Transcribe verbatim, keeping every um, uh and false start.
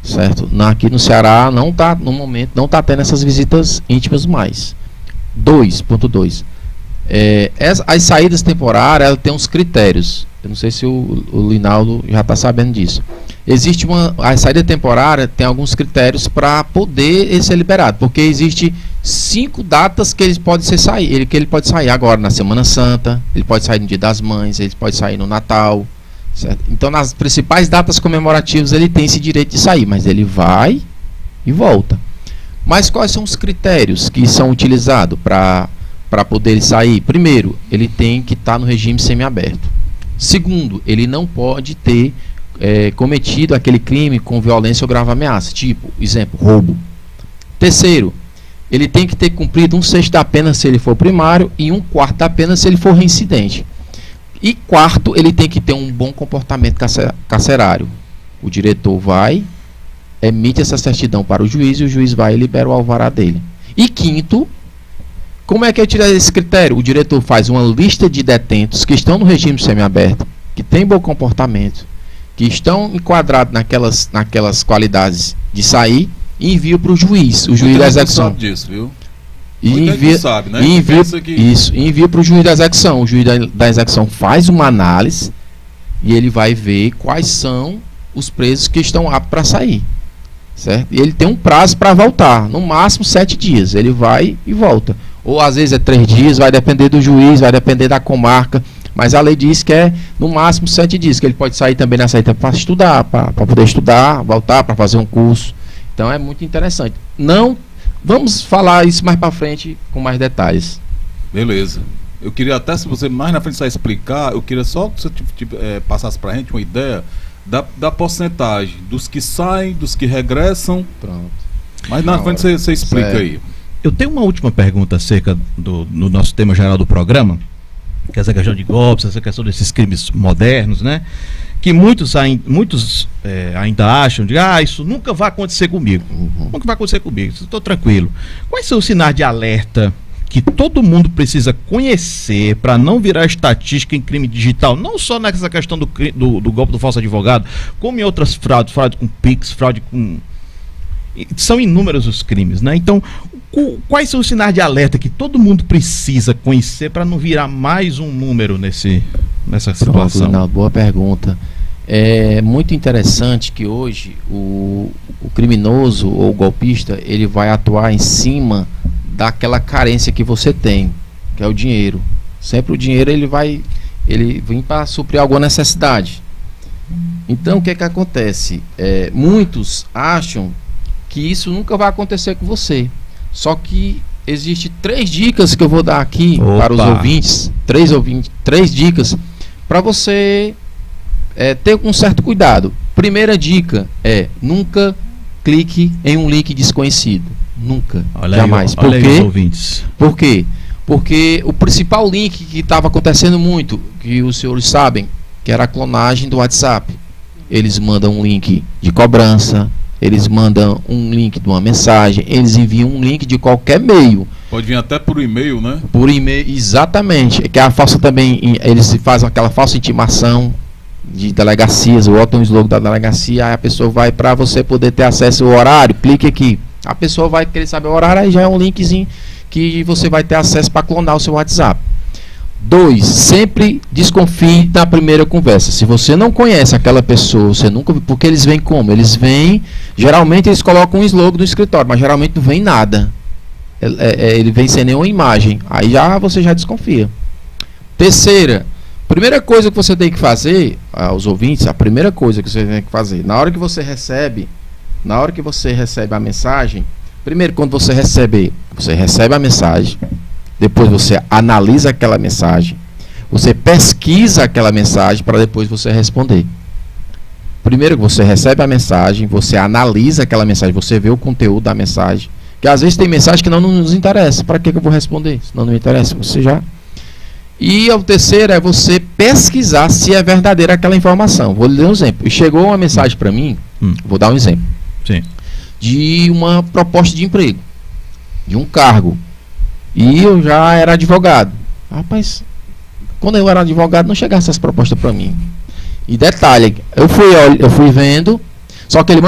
certo? Na, aqui no Ceará, não tá, no momento, não está tendo essas visitas íntimas mais. dois ponto dois. É, as, as saídas temporárias, ela tem uns critérios. Eu não sei se o, o Linaldo já está sabendo disso. Existe uma... A saída temporária tem alguns critérios para poder ele ser liberado. Porque existe cinco datas que ele pode ser sair. Ele, que ele pode sair agora na Semana Santa, ele pode sair no Dia das Mães, ele pode sair no Natal. Certo? Então, nas principais datas comemorativas, ele tem esse direito de sair, mas ele vai e volta. Mas quais são os critérios que são utilizados para para poder sair? Primeiro, ele tem que estar tá no regime semiaberto. Segundo, ele não pode ter é, cometido aquele crime com violência ou grave ameaça, tipo, exemplo, roubo. Terceiro, ele tem que ter cumprido um sexto da pena se ele for primário e um quarto da pena se ele for reincidente. E quarto, ele tem que ter um bom comportamento carcerário. O diretor vai, emite essa certidão para o juiz e o juiz vai e libera o alvará dele. E quinto, como é que eu tiro esse critério? O diretor faz uma lista de detentos que estão no regime semiaberto, que têm bom comportamento, que estão enquadrados naquelas, naquelas qualidades de sair e envia para o juiz, o juiz da execução. Sabe disso, viu? E envia, sabe, né? e envia, que... isso, envia para o juiz da execução. O juiz da, da execução faz uma análise e ele vai ver quais são os presos que estão aptos para sair. Certo? E ele tem um prazo para voltar, no máximo sete dias. Ele vai e volta. Ou às vezes é três dias, vai depender do juiz, vai depender da comarca. Mas a lei diz que é no máximo sete dias, que ele pode sair também nessa saída para estudar, para poder estudar, voltar, para fazer um curso. Então é muito interessante. Não, vamos falar isso mais para frente com mais detalhes. Beleza. Eu queria até, se você mais na frente só explicar, eu queria só que você tipo, é, passasse para a gente uma ideia da, da porcentagem dos que saem, dos que regressam. Pronto. Mas na frente você, você explica certo. aí. Eu tenho uma última pergunta acerca do no nosso tema geral do programa, que é essa questão de golpes, essa questão desses crimes modernos, né? Que muitos, muitos é, ainda acham de, ah, isso nunca vai acontecer comigo. Uhum. Nunca vai acontecer comigo, estou tranquilo. Quais são os sinais de alerta que todo mundo precisa conhecer para não virar estatística em crime digital? Não só nessa questão do, do, do golpe do falso advogado, como em outras fraudes, fraude com Pix, fraude com... São inúmeros os crimes, né? Então, quais são os sinais de alerta que todo mundo precisa conhecer para não virar mais um número nesse, nessa situação? Pronto, Linaldo, boa pergunta. É muito interessante que hoje o, o criminoso ou o golpista, ele vai atuar em cima daquela carência que você tem, que é o dinheiro. Sempre o dinheiro ele vai, ele vem para suprir alguma necessidade. Então o que é que acontece? É, muitos acham que isso nunca vai acontecer com você. Só que existe três dicas que eu vou dar aqui Opa. para os ouvintes, três ouvintes, três dicas para você é, ter um certo cuidado. Primeira dica é: nunca clique em um link desconhecido. Nunca, olha jamais. Aí, Por olha quê? Aí os ouvintes. Por quê? Porque o principal link que estava acontecendo muito, que os senhores sabem, que era a clonagem do WhatsApp. Eles mandam um link de cobrança, eles mandam um link de uma mensagem, eles enviam um link de qualquer meio. Pode vir até por e-mail, né? Por e-mail, exatamente. Que é a falsa também, eles fazem aquela falsa intimação de delegacias, o botam o slogan da delegacia, aí a pessoa vai, para você poder ter acesso ao horário, clique aqui. A pessoa vai querer saber o horário, aí já é um linkzinho que você vai ter acesso para clonar o seu WhatsApp. Dois, sempre desconfie na primeira conversa. Se você não conhece aquela pessoa, você nunca, porque eles vêm como? Eles vêm, geralmente eles colocam um slogan no escritório, mas geralmente não vem nada. É, é, ele vem sem nenhuma imagem. Aí já você já desconfia. Terceira, primeira coisa que você tem que fazer, aos ouvintes, a primeira coisa que você tem que fazer, na hora que você recebe, na hora que você recebe a mensagem, primeiro quando você recebe, você recebe a mensagem. Depois você analisa aquela mensagem, você pesquisa aquela mensagem para depois você responder. Primeiro você recebe a mensagem, você analisa aquela mensagem, você vê o conteúdo da mensagem. Porque às vezes tem mensagem que não nos interessa. Para que, que eu vou responder? Se não me interessa, você já... E o terceiro é você pesquisar se é verdadeira aquela informação. Vou lhe dar um exemplo. Chegou uma mensagem para mim, hum. vou dar um exemplo, Sim. de uma proposta de emprego, de um cargo. E eu já era advogado. Rapaz, quando eu era advogado não chegasse essas propostas para mim. E detalhe, eu fui, eu fui vendo, só que ele